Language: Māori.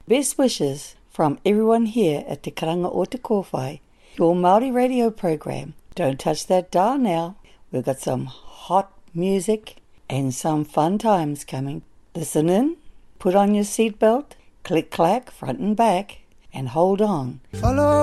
Best wishes from everyone here at Te Karanga o Te Kōwhai, your Māori radio program. Don't touch that dial now. We've got some hot music and some fun times coming. Listen in, put on your seatbelt, click-clack, front and back, and hold on. Follow